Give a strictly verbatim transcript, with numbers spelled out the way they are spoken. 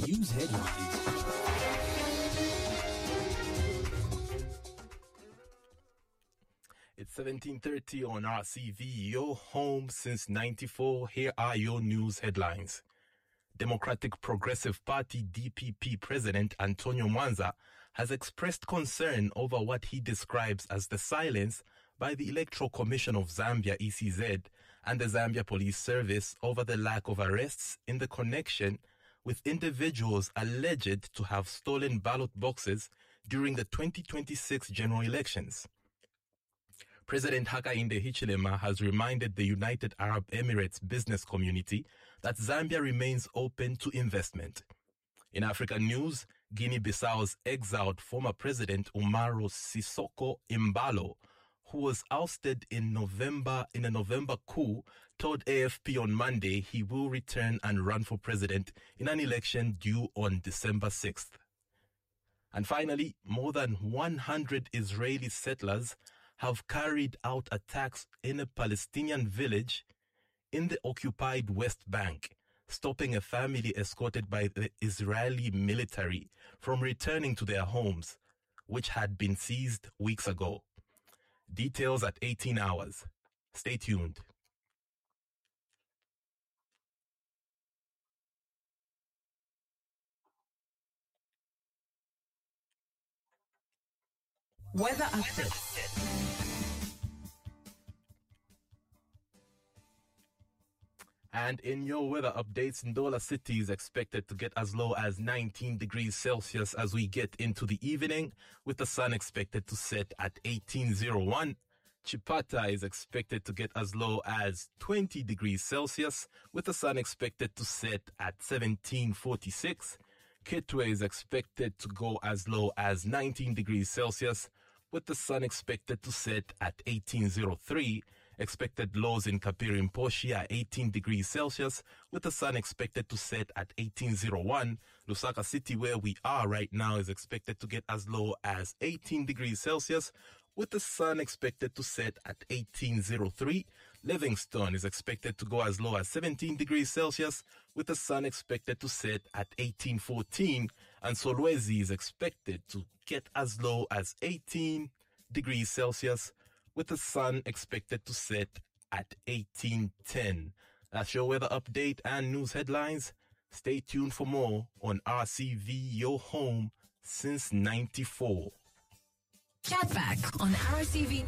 News headlines. It's seventeen thirty on R C V, your home since ninety-four. Here are your news headlines. Democratic Progressive Party D P P President Antonio Mwanza has expressed concern over what he describes as the silence by the Electoral Commission of Zambia E C Z and the Zambia Police Service over the lack of arrests in the connection with individuals alleged to have stolen ballot boxes during the twenty twenty-six general elections. President Hakainde Hichilema has reminded the United Arab Emirates business community that Zambia remains open to investment. In African news, Guinea-Bissau's exiled former president Umaro Sissoco Embalo, who was ousted in November in a November coup, told A F P on Monday he will return and run for president in an election due on December sixth. And finally, more than one hundred Israeli settlers have carried out attacks in a Palestinian village in the occupied West Bank, stopping a family escorted by the Israeli military from returning to their homes, which had been seized weeks ago. Details at eighteen hours. Stay tuned. Weather update. And in your weather updates, Ndola City is expected to get as low as nineteen degrees Celsius as we get into the evening, with the sun expected to set at eighteen oh one. Chipata is expected to get as low as twenty degrees Celsius, with the sun expected to set at seventeen forty-six. Kitwe is expected to go as low as nineteen degrees Celsius, with the sun expected to set at eighteen oh three. Expected lows in Kapiri-Mposhi are eighteen degrees Celsius, with the sun expected to set at eighteen oh one. Lusaka City, where we are right now, is expected to get as low as eighteen degrees Celsius, with the sun expected to set at eighteen oh three. Livingstone is expected to go as low as seventeen degrees Celsius, with the sun expected to set at eighteen fourteen. And Solwezi is expected to get as low as eighteen degrees Celsius, with the sun expected to set at eighteen ten. That's your weather update and news headlines. Stay tuned for more on R C V, your home since ninety-four. Chat back on R C V